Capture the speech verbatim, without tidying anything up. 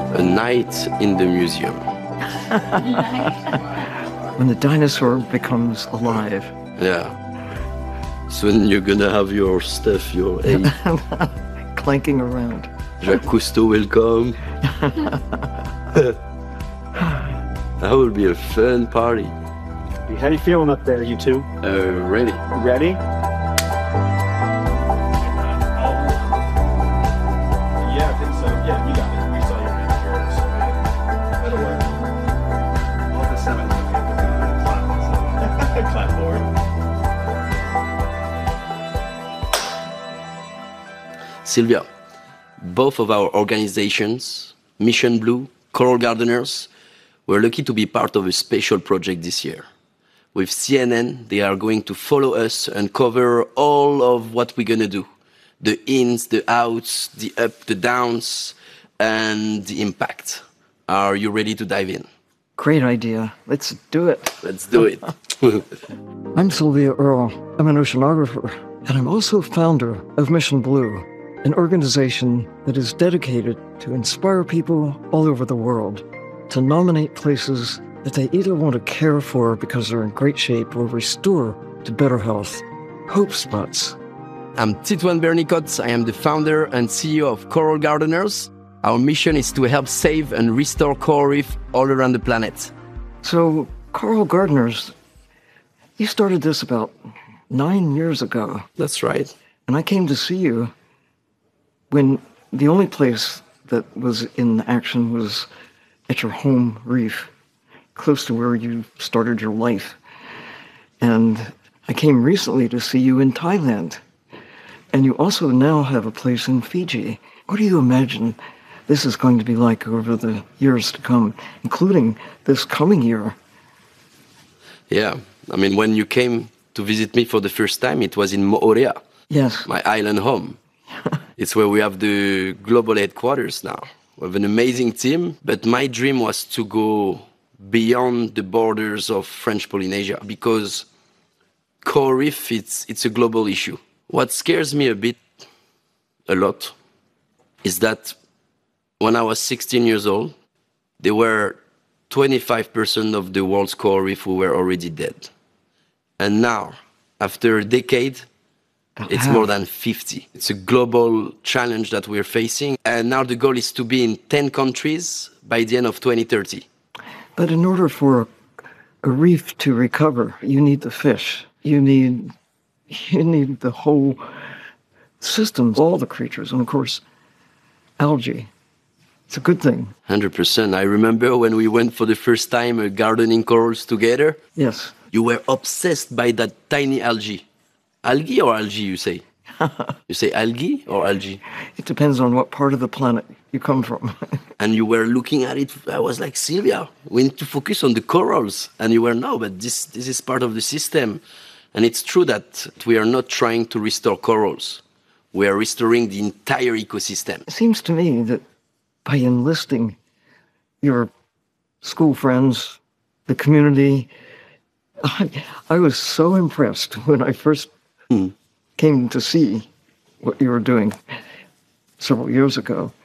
A night in the museum. When the dinosaur becomes alive. Yeah. Soon you're gonna have your stuff, your ape. Clanking around. Jacques Cousteau will come. That will be a fun party. How are you feeling up there, you two? Uh, ready. Ready? Yeah, I think so. Yeah, you got it. We saw your manager, so that'll work. All the seven. Clapboard. Sylvia, both of our organizations, Mission Blue, Coral Gardeners, we're lucky to be part of a special project this year. With C N N, they are going to follow us and cover all of what we're going to do. The ins, the outs, the up, the downs, and the impact. Are you ready to dive in? Great idea. Let's do it. Let's do it. I'm Sylvia Earle. I'm an oceanographer, and I'm also founder of Mission Blue, an organization that is dedicated to inspire people all over the world to nominate places that they either want to care for because they're in great shape or restore to better health. Hope spots. I'm Titouan Bernicot. I am the founder and C E O of Coral Gardeners. Our mission is to help save and restore coral reef all around the planet. So, Coral Gardeners, you started this about nine years ago. That's right. And I came to see you when the only place that was in action was at your home reef, close to where you started your life. And I came recently to see you in Thailand. And you also now have a place in Fiji. What do you imagine this is going to be like over the years to come, including this coming year? Yeah. I mean, when you came to visit me for the first time, it was in Moorea. Yes. My island home. It's where we have the global headquarters now. We have an amazing team, but my dream was to go beyond the borders of French Polynesia because coral reef, it's, it's a global issue. What scares me a bit, a lot, is that when I was sixteen years old, there were twenty-five percent of the world's coral reef who were already dead. And now, after a decade, it's more than fifty. It's a global challenge that we're facing. And now the goal is to be in ten countries by the end of twenty thirty. But in order for a reef to recover, you need the fish. You need, you need the whole systems, all the creatures, and of course, algae. It's a good thing. one hundred percent. I remember when we went for the first time uh, gardening corals together. Yes. You were obsessed by that tiny algae. Algae or algae, you say? You say algae or algae? It depends on what part of the planet you come from. And you were looking at it, I was like, Sylvia, we need to focus on the corals. And you were, no, but this, this is part of the system. And it's true that we are not trying to restore corals. We are restoring the entire ecosystem. It seems to me that by enlisting your school friends, the community, I, I was so impressed when I first mm. came to see what you were doing several years ago.